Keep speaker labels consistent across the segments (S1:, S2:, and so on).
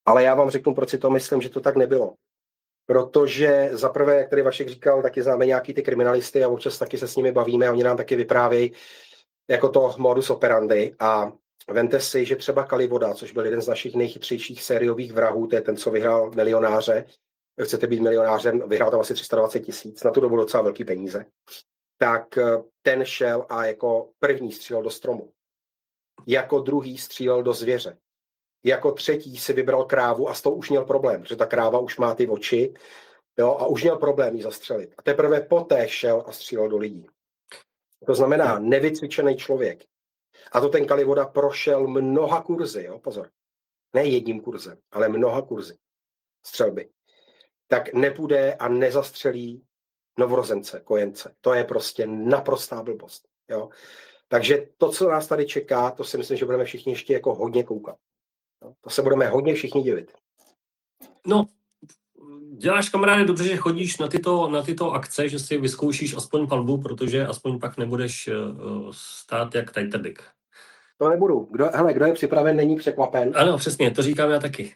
S1: Ale já vám řeknu, proč si to myslím, že to tak nebylo. Protože zaprvé, jak tady Vašek říkal, taky známe nějaký ty kriminalisty a občas taky se s nimi bavíme a oni nám taky vyprávějí jako to modus operandi. A vemte si, že třeba Kalivoda, což byl jeden z našich nejchytřejších sériových vrahů, to je ten, co vyhrál Milionáře, chcete být milionářem, vyhrál tam asi 320 000, na tu dobu docela velký peníze, tak ten šel a jako první střílel do stromu. Jako druhý střílel do zvěře. Jako třetí si vybral krávu a s tou už měl problém, protože ta kráva už má ty oči, jo, a už měl problém jí zastřelit. A teprve poté šel a střílel do lidí. To znamená nevycvičený člověk. A to ten Kalivoda prošel mnoha kurzy, jo, pozor. Ne jedním kurzem, ale mnoha kurzy střelby. Tak nepůjde a nezastřelí novorozence, kojence. To je prostě naprostá blbost. Jo. Takže to, co nás tady čeká, to si myslím, že budeme všichni ještě jako hodně koukat. Jo. To se budeme hodně všichni divit.
S2: No, děláš, kamaráde, dobře, že chodíš na tyto akce, že si vyzkoušíš aspoň palbu, protože aspoň pak nebudeš stát jak Titanic.
S1: To nebudu. Kdo je připraven, není překvapen.
S2: Ano, přesně, to říkám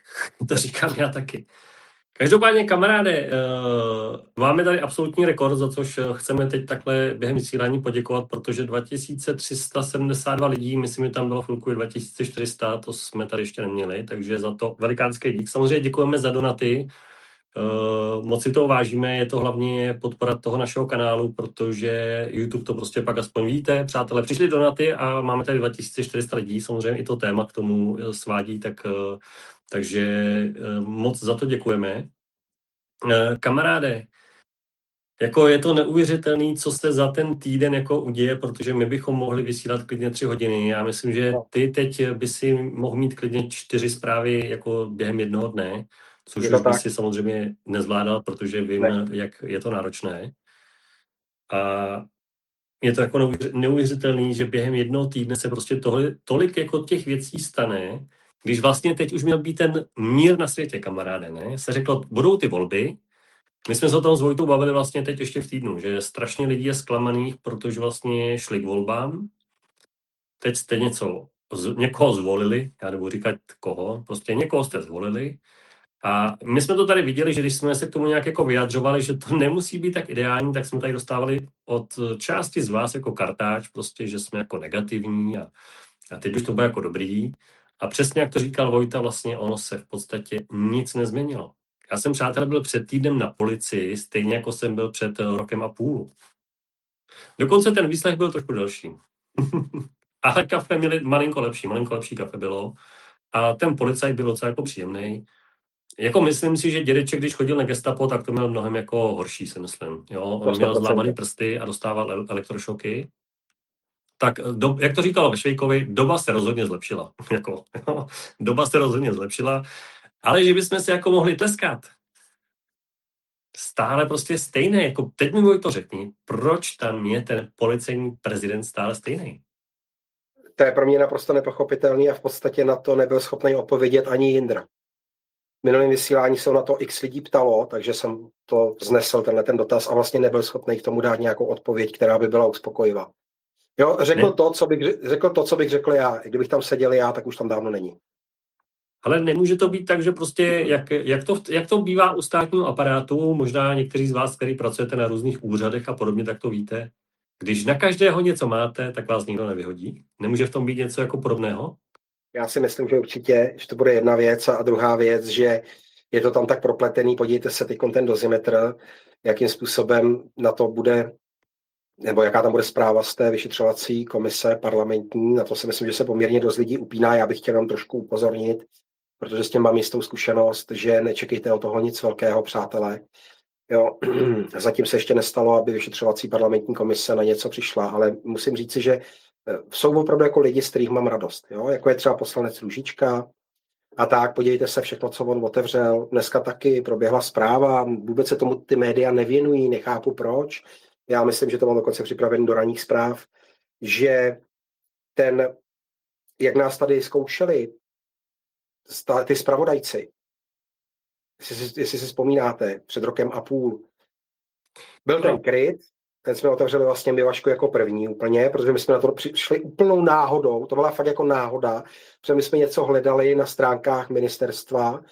S2: já taky. Každopádně, kamaráde, máme tady absolutní rekord, za což chceme teď takhle během vysílání poděkovat, protože 2372 lidí, myslím, že tam bylo chvilku 2400, to jsme tady ještě neměli, takže za to velikánský dík. Samozřejmě děkujeme za donaty, moc si to vážíme, je to hlavně podpora toho našeho kanálu, protože YouTube to prostě pak aspoň víte. Přátelé, přišli donaty a máme tady 2400 lidí, samozřejmě i to téma k tomu svádí, takže moc za to děkujeme. Kamaráde, jako je to neuvěřitelný, co se za ten týden jako uděje, protože my bychom mohli vysílat klidně 3 hodiny. Já myslím, že ty teď by si mohl mít klidně 4 zprávy jako během jednoho dne, což už by si samozřejmě nezvládal, protože vím, jak je to náročné. A je to jako neuvěřitelný, že během jednoho týdne se prostě tolik jako těch věcí stane, když vlastně teď už měl být ten mír na světě, kamaráde, ne? Se řeklo, budou ty volby. My jsme se o tom s Vojtou bavili vlastně teď ještě v týdnu, že strašně lidí je zklamaných, protože vlastně šli k volbám. Teď jste někoho zvolili, já nebudu říkat koho, prostě někoho jste zvolili. A my jsme to tady viděli, že když jsme se k tomu nějak jako vyjadřovali, že to nemusí být tak ideální, tak jsme tady dostávali od části z vás jako kartáč, prostě, že jsme jako negativní a teď už to bude jako dobrý. A přesně jak to říkal Vojta, vlastně ono se v podstatě nic nezměnilo. Já jsem, přátelé, byl před týdnem na policii, stejně jako jsem byl před rokem a půl. Dokonce ten výslech byl trošku delší. Ale kafe měli malinko lepší kafe bylo. A ten policajt byl docela jako příjemný. Jako myslím si, že dědeček, když chodil na gestapo, tak to měl mnohem jako horší, si myslím. Jo? On měl zlámaný prsty a dostával elektrošoky. Tak, jak to říkalo ve Švejkovi, doba se rozhodně zlepšila. Doba se rozhodně zlepšila, ale že bychom si jako mohli tleskat. Stále prostě stejné, jako teď mi Vojto řekni, proč tam je ten policejní prezident stále stejný?
S1: To je pro mě naprosto nepochopitelný a v podstatě na to nebyl schopný odpovědět ani Jindra. V minulém vysílání se na to x lidí ptalo, takže jsem to vznesl, ten dotaz, a vlastně nebyl schopný k tomu dát nějakou odpověď, která by byla uspokojivá. Jo, řekl to, co bych řekl já. Kdybych tam seděl já, tak už tam dávno není.
S2: Ale nemůže to být tak, že prostě, jak to bývá u státního aparátu, možná někteří z vás, kteří pracujete na různých úřadech a podobně, tak to víte. Když na každého něco máte, tak vás nikdo nevyhodí. Nemůže v tom být něco jako podobného?
S1: Já si myslím, že určitě, že to bude jedna věc a druhá věc, že je to tam tak propletený. Podívejte se teď ten dozimetr, jakým způsobem na to bude, nebo jaká tam bude zpráva z té vyšetřovací komise parlamentní. Na to si myslím, že se poměrně dost lidí upíná. Já bych chtěl jenom trošku upozornit, protože s tím mám jistou zkušenost, že nečekejte od toho nic velkého, přátelé. Jo, zatím se ještě nestalo, aby vyšetřovací parlamentní komise na něco přišla, ale musím říci, že jsou opravdu jako lidi, z kterých mám radost. Jo? Jako je třeba poslanec Růžička a tak, podívejte se všechno, co on otevřel. Dneska taky proběhla zpráva, vůbec se tomu ty média nevěnují, nechápu proč. Já myslím, že to mám dokonce připravený do ranních zpráv, že jak nás tady zkoušeli ty zpravodajci, jestli si vzpomínáte, před rokem a půl, byl ten kryt, ten jsme otevřeli vlastně my, Vašku, jako první úplně, protože my jsme na to přišli úplnou náhodou, to byla fakt jako náhoda, protože my jsme něco hledali na stránkách ministerstva